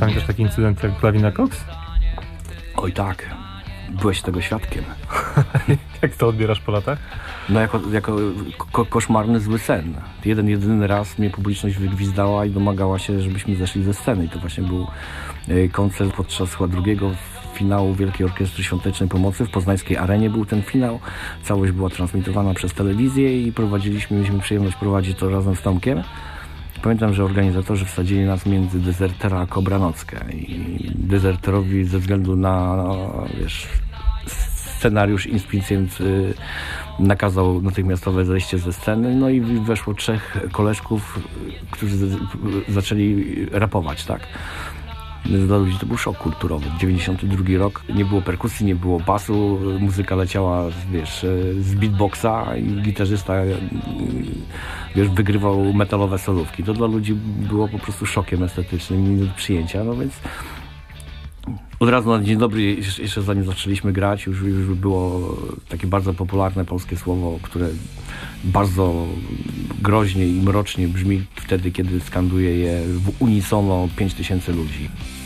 pamiętasz taki incydent jak Lawina Cox? Oj tak, byłeś tego świadkiem. Jak to odbierasz po latach? No jako koszmarny, zły sen. Jedyny raz mnie publiczność wygwizdała i domagała się, żebyśmy zeszli ze sceny. I to właśnie był koncert podczas chyba drugiego finału Wielkiej Orkiestry Świątecznej Pomocy. W poznańskiej arenie był ten finał. Całość była transmitowana przez telewizję i mieliśmy przyjemność prowadzić to razem z Tomkiem. Pamiętam, że organizatorzy wsadzili nas między Dezertera a Kobranockę i Dezerterowi ze względu na, scenariusz inspicjent nakazał natychmiastowe zejście ze sceny, no i weszło 3 koleżków, którzy zaczęli rapować, tak. Dla ludzi to był szok kulturowy. 92 rok, nie było perkusji, nie było basu, muzyka leciała, z beatboxa i gitarzysta, wygrywał metalowe solówki. To dla ludzi było po prostu szokiem estetycznym, nie do przyjęcia, no więc od razu na dzień dobry, jeszcze zanim zaczęliśmy grać, już było takie bardzo popularne polskie słowo, które bardzo groźnie i mrocznie brzmi wtedy, kiedy skanduje je w unisono 5000 ludzi.